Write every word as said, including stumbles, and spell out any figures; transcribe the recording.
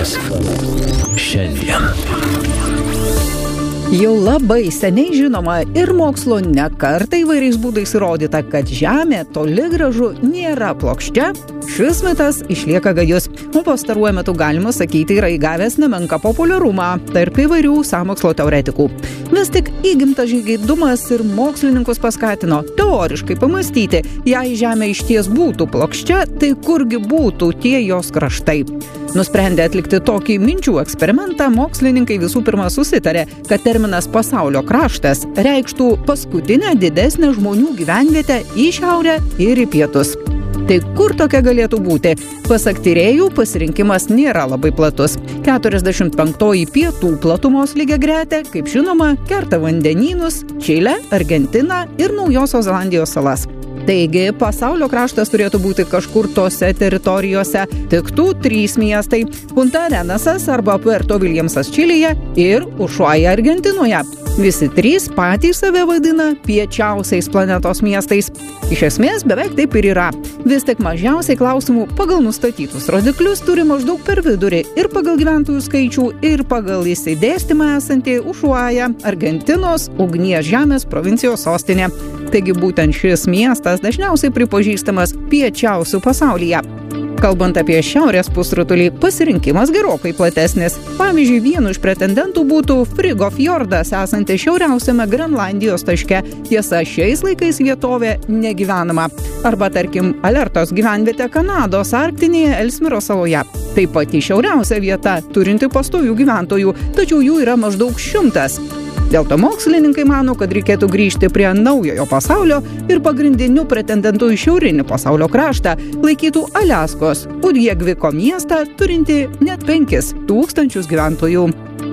Mokslas šiandien. Jau labai seniai žinoma ir mokslo ne kartą įvairiais būdais įrodyta, kad Žemė toli gražu nėra plokščia. Šis mitas išlieka gajus, o pastaruoju metu galima sakyti yra įgavęs nemenką populiarumą tarp įvairių sąmokslo teoretikų. Vis tik įgimtas žingeidumas ir mokslininkus paskatino teoriškai pamastyti, jei Žemė išties būtų plokščia, tai kurgi būtų tie jos kraštai. Nusprendę atlikti tokį minčių eksperimentą, mokslininkai visų pirma susitarė, kad terminas pasaulio kraštas reikštų paskutinę didesnę žmonių gyvenvietę į šiaurę ir į pietus. Tai kur tokia galėtų būti? Pasak tyrėjų, pasirinkimas nėra labai platus. keturiasdešimt penktoji pietų platumos lygiagretė, kaip žinoma, kerta vandenynus, Čilę, Argentiną ir Naujosios Zelandijos salas. Taigi, pasaulio kraštas turėtų būti kažkur tose teritorijose. Tiktų trys miestai – Punta Arenasas arba Puerto Williamsas Čilėje ir Ušuaja Argentinoje. Visi trys patys save vadina piečiausiais planetos miestais. Iš esmės, beveik taip ir yra. Vis tik mažiausiai klausimų pagal nustatytus rodiklius turi maždaug per vidurį ir pagal gyventojų skaičių, ir pagal išsidėstymą esantį Ušuaja, Argentinos, ugnies žemės provincijos sostinė. Taigi būtent šis miestas dažniausiai pripažįstamas piečiausiu pasaulyje. Kalbant apie šiaurės pusrutulį, pasirinkimas gerokai platesnis. Pavyzdžiui, vienu iš pretendentų būtų Frigo fjordas, esanti šiauriausiame Grenlandijos taške. Tiesa, šiais laikais vietovė negyvenama. Arba, tarkim, Alertos gyvenvietė Kanados arktinėje Elsmiro saloje. Tai pati šiauriausia vieta, turinti pastovių gyventojų, tačiau jų yra maždaug šimtas. Dėl to mokslininkai mano, kad reikėtų grįžti prie naujojo pasaulio ir pagrindiniu pretendentu į šiaurinį pasaulio kraštą laikytų Aliaskos Udjegviko miestą, turinti net penkis tūkstančius gyventojų.